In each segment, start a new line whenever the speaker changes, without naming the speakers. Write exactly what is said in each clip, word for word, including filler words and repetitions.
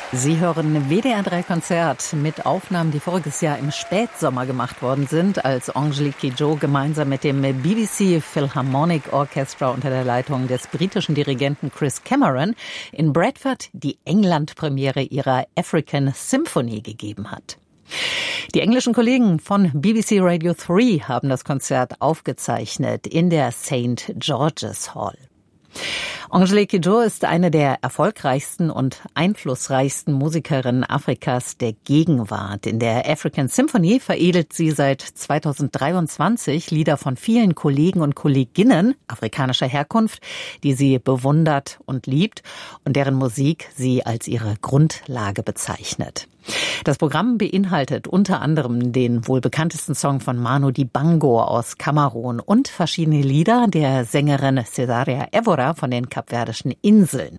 Sie hören W D R drei Konzert mit Aufnahmen, die voriges Jahr im Spätsommer gemacht worden sind, als Angélique Kidjo gemeinsam mit dem B B C Philharmonic Orchestra unter der Leitung des britischen Dirigenten Chris Cameron in Bradford die England-Premiere ihrer African Symphony gegeben hat. Die englischen Kollegen von B B C Radio drei haben das Konzert aufgezeichnet in der Saint George's Hall. Angélique Kidjo ist eine der erfolgreichsten und einflussreichsten Musikerinnen Afrikas der Gegenwart. In der African Symphony veredelt sie seit zweitausenddreiundzwanzig Lieder von vielen Kollegen und Kolleginnen afrikanischer Herkunft, die sie bewundert und liebt und deren Musik sie als ihre Grundlage bezeichnet. Das Programm beinhaltet unter anderem den wohl bekanntesten Song von Manu Dibango aus Kamerun und verschiedene Lieder der Sängerin Cesaria Evora von den Kapverdischen Inseln.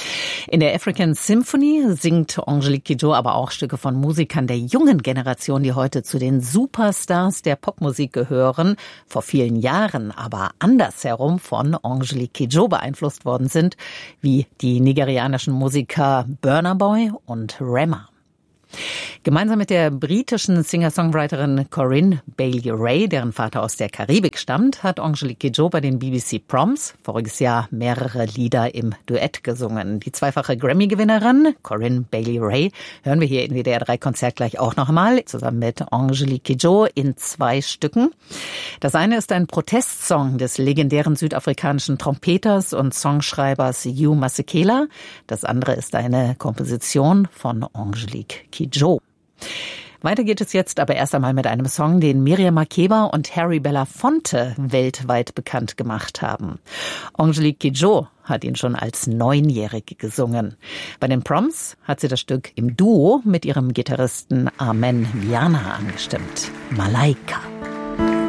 In der African Symphony singt Angélique Kidjo aber auch Stücke von Musikern der jungen Generation, die heute zu den Superstars der Popmusik gehören, vor vielen Jahren aber andersherum von Angélique Kidjo beeinflusst worden sind, wie die nigerianischen Musiker Burna Boy und Rema. Gemeinsam mit der britischen Singer-Songwriterin Corinne Bailey Rae, deren Vater aus der Karibik stammt, hat Angélique Kidjo bei den B B C Proms voriges Jahr mehrere Lieder im Duett gesungen. Die zweifache Grammy-Gewinnerin Corinne Bailey Rae hören wir hier in W D R drei Konzert gleich auch noch einmal, zusammen mit Angélique Kidjo in zwei Stücken. Das eine ist ein Protestsong des legendären südafrikanischen Trompeters und Songschreibers Hugh Masekela. Das andere ist eine Komposition von Angélique Kidjo. Weiter geht es jetzt aber erst einmal mit einem Song, den Miriam Makeba und Harry Belafonte weltweit bekannt gemacht haben. Angélique Kidjo hat ihn schon als Neunjährige gesungen. Bei den Proms hat sie das Stück im Duo mit ihrem Gitarristen Amen Viana angestimmt. Malaika.